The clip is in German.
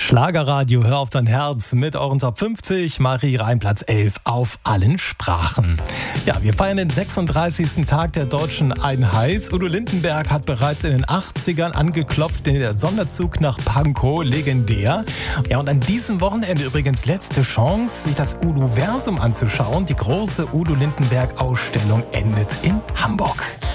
Schlagerradio, hör auf dein Herz mit euren Top 50. Marie Reim, Platz 11 auf allen Sprachen. Ja, wir feiern den 36. Tag der deutschen Einheit. Udo Lindenberg hat bereits in den 80ern angeklopft, der Sonderzug nach Pankow, legendär. Ja, und an diesem Wochenende übrigens letzte Chance, sich das Udo-Versum anzuschauen. Die große Udo Lindenberg-Ausstellung endet in Hamburg.